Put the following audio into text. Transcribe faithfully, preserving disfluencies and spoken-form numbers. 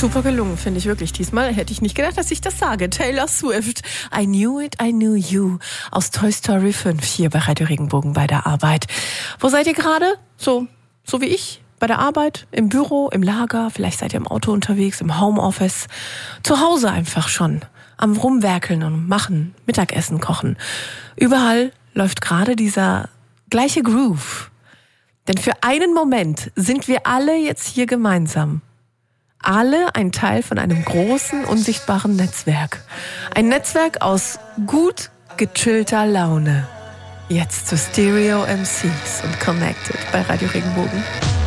Super gelungen, finde ich wirklich. Diesmal hätte ich nicht gedacht, dass ich das sage. Taylor Swift, I Knew It, I Knew You aus Toy Story fünf hier bei Radio Regenbogen bei der Arbeit. Wo seid ihr gerade? So, so wie ich? Bei der Arbeit, im Büro, im Lager, vielleicht seid ihr im Auto unterwegs, im Homeoffice. Zu Hause einfach schon. Am Rumwerkeln und Machen, Mittagessen kochen. Überall läuft gerade dieser gleiche Groove. Denn für einen Moment sind wir alle jetzt hier gemeinsam. Alle ein Teil von einem großen, unsichtbaren Netzwerk. Ein Netzwerk aus gut gechillter Laune. Jetzt zu Stereo M Cs und Connected bei Radio Regenbogen.